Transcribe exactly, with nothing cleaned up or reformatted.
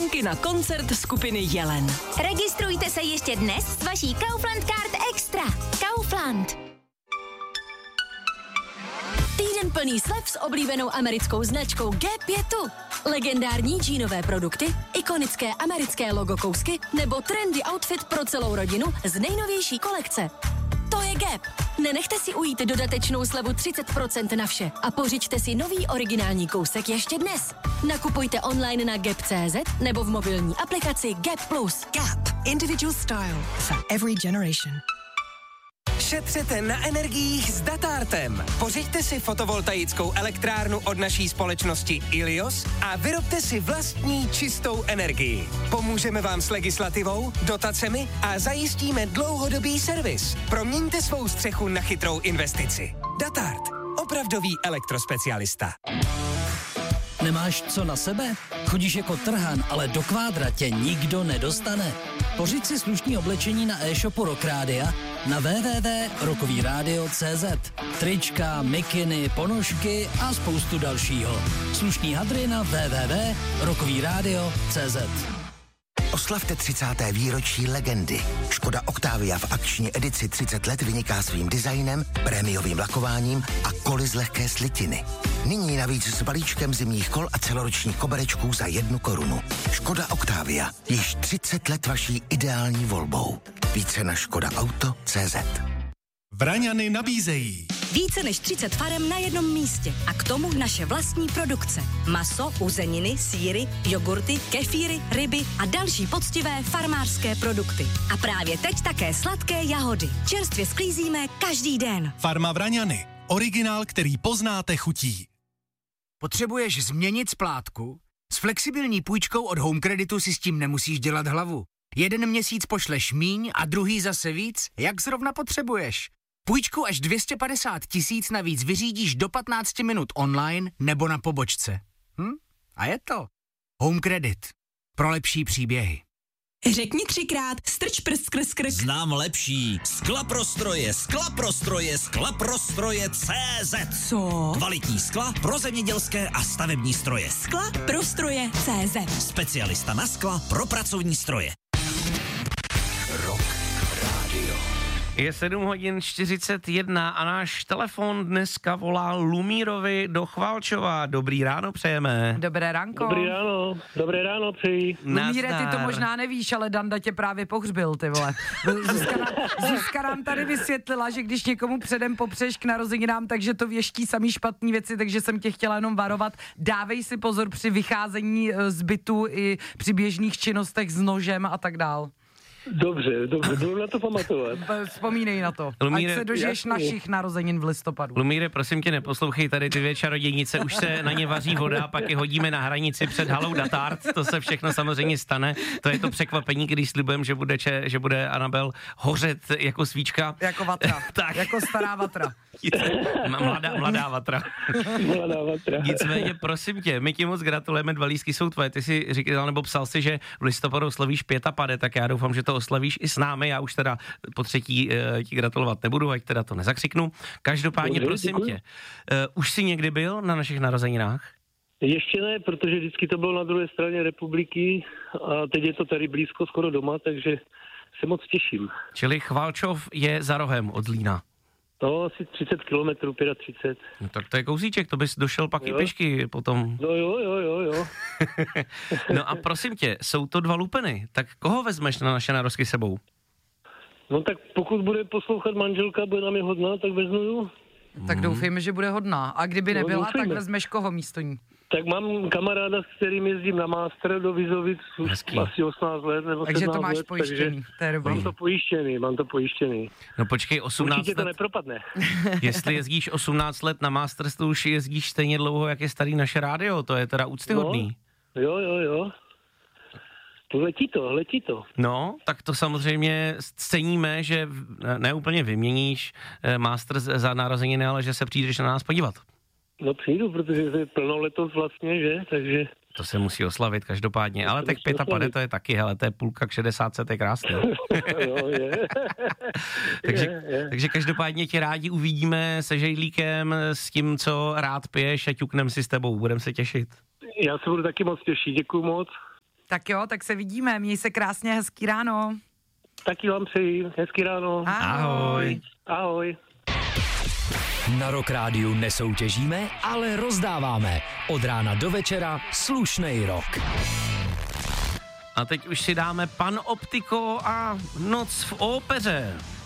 vstupenky na koncert skupiny Jelen. Registrujte se ještě dnes s vaší Kaufland Card Extra. Kaufland. Týden plný slev s oblíbenou americkou značkou Gap je tu. Legendární džínové produkty, ikonické americké logo kousky nebo trendy outfit pro celou rodinu z nejnovější kolekce. To je Gap. Nenechte si ujít dodatečnou slevu třicet procent na vše a pořiďte si nový originální kousek ještě dnes. Nakupujte online na gap tečka cé zet nebo v mobilní aplikaci Gap Plus. Gap. Individual style for every generation. Šetřete na energiích s Datartem. Pořiďte si fotovoltaickou elektrárnu od naší společnosti Ilios a vyrobte si vlastní čistou energii. Pomůžeme vám s legislativou, dotacemi a zajistíme dlouhodobý servis. Proměňte svou střechu na chytrou investici. Datart. Opravdový elektrospecialista. Nemáš co na sebe? Chodíš jako trhan, ale do kvádra tě nikdo nedostane. Pořiď si slušný oblečení na e-shopu Rock Rádia na w w w tečka rockový rádio tečka cé zet. Trička, mikiny, ponožky a spoustu dalšího. Slušný hadry na w w w tečka rockový rádio tečka cé zet. Oslavte třicáté výročí legendy. Škoda Octavia v akční edici třicet let vyniká svým designem, prémiovým lakováním a koly z lehké slitiny. Nyní navíc s balíčkem zimních kol a celoročních koberečků za jednu korunu. Škoda Octavia. Již třicet let vaší ideální volbou. Více na škoda auto tečka cé zet. Vraňany nabízejí Více než třicet farem na jednom místě a k tomu naše vlastní produkce. Maso, uzeniny, sýry, jogurty, kefíry, ryby a další poctivé farmářské produkty. A právě teď také sladké jahody. Čerstvě sklízíme každý den. Farma Vraňany. Originál, který poznáte chutí. Potřebuješ změnit splátku? S flexibilní půjčkou od Home Creditu si s tím nemusíš dělat hlavu. Jeden měsíc pošleš míň a druhý zase víc, jak zrovna potřebuješ. Půjčku až dvě stě padesát tisíc navíc vyřídíš do patnáct minut online nebo na pobočce. Hm? A je to. Home Credit. Pro lepší příběhy. Řekni třikrát strč prst skrz krk. Znám lepší. Sklaprostroje, sklaprostroje, sklaprostroje C Z. Co? Kvalitní skla pro zemědělské a stavební stroje. Skla pro stroje C Z. Specialista na skla pro pracovní stroje. Rock Radio. Je sedm hodin čtyřicet jedna a náš telefon dneska volá Lumírovi do Chvalčova. Dobrý ráno přejeme. Dobré ránko. Dobrý ráno, dobré ráno přeji. Lumíre, ty to možná nevíš, ale Danda tě právě pohřbil, ty vole. Zuzka nám, Zuzka nám tady vysvětlila, že když někomu předem popřeš k narozeninám, takže to věští samý špatný věci, takže jsem tě chtěla jenom varovat. Dávej si pozor při vycházení z bytu i při běžných činnostech s nožem a tak dál. Dobře, dobře, budu na to pamatovat. Vzpomínej na to, Lumíre, ať se dožiješ jasný. našich narozenin v listopadu. Lumíre, prosím tě, neposlouchej tady ty dvě čarodějnice, už se na ně vaří voda, pak je hodíme na hranici před halou Datart, to se všechno samozřejmě stane, to je to překvapení, když slibujeme, že bude, če, že bude Anabel hořet jako svíčka. Jako vatra, tak. Jako stará vatra. Mladá, mladá vatra. Mladá vatra. Nicméně, prosím tě, my ti moc gratulujeme, dva lístky jsou tvoje, ty jsi říkal, nebo psal si, že v listopadu slavíš pětapade, tak já doufám, že to oslavíš i s námi, já už teda po třetí e, ti gratulovat nebudu, ať teda to nezakřiknu. Každopádně, Dobře, prosím děkuji. tě, e, už jsi někdy byl na našich narozeninách? Ještě ne, protože vždycky to bylo na druhé straně republiky a teď je to tady blízko, skoro doma, takže se moc těším. Čili Chvalčov je za rohem od Zlína. No, asi třicet kilometrů, třicet pět. No tak to je kousíček, to bys došel pak Jo. i pěšky potom. No jo, jo, jo, jo. No a prosím tě, jsou to dva lupeny, tak koho vezmeš na naše narozky sebou? No tak pokud bude poslouchat manželka, bude nám je hodná, tak vezmu ju. Tak doufejme, že bude hodná. A kdyby No, nebyla, doufejme. tak vezmeš koho místo ní? Tak mám kamaráda, s kterým jezdím na Master do Vizovic už Hezký. asi osmnáct let nebo Takže sedmnáct to máš let, pojištěný, to je dobrý. Mám to pojištěný, mám to pojištěný. No počkej, osmnáct Určitě to let, nepropadne. jestli jezdíš osmnáct let na Masters, to už jezdíš stejně dlouho, jak je starý naše rádio, to je teda úctyhodný. No, jo, jo, jo. To letí to, letí to. No, tak to samozřejmě ceníme, že ne úplně vyměníš eh, Masters za narozeniny, ale že se přijdeš na nás podívat. No přijdu, protože je plno letos vlastně, že? Takže... To se musí oslavit každopádně, ale tak pětapade to je taky, hele, to je půlka k šedesátce, to je krásný. jo, je. takže, je, je. takže každopádně tě rádi uvidíme se žejlíkem, s tím, co rád piješ a ťuknem si s tebou, budem se těšit. Já se budu taky moc těšit, děkuju moc. Tak jo, tak se vidíme, měj se krásně, hezký ráno. Taky vám přeji, hezký ráno. Ahoj. Ahoj. Na Rock Rádiu nesoutěžíme, ale rozdáváme. Od rána do večera slušnej rock. A teď už si dáme Pan Optiko a Noc v ópeře.